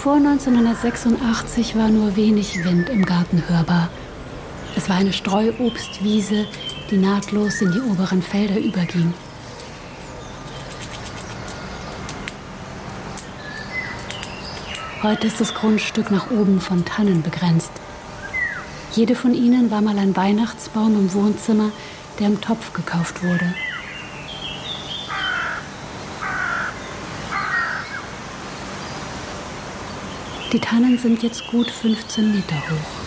Vor 1986 war nur wenig Wind im Garten hörbar. Es war eine Streuobstwiese, die nahtlos in die oberen Felder überging. Heute ist das Grundstück nach oben von Tannen begrenzt. Jede von ihnen war mal ein Weihnachtsbaum im Wohnzimmer, der im Topf gekauft wurde. Die Tannen sind jetzt gut 15 Meter hoch.